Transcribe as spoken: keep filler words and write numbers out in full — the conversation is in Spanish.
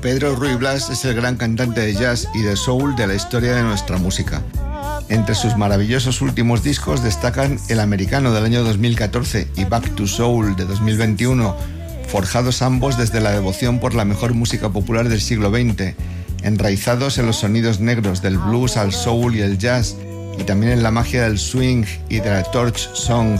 Pedro Ruy Blas es el gran cantante de jazz y de soul de la historia de nuestra música. Entre sus maravillosos últimos discos destacan El Americano del año dos mil catorce y Back to Soul de dos mil veintiuno, forjados ambos desde la devoción por la mejor música popular del siglo veinte, enraizados en los sonidos negros del blues al soul y el jazz, y también en la magia del swing y de la torch song.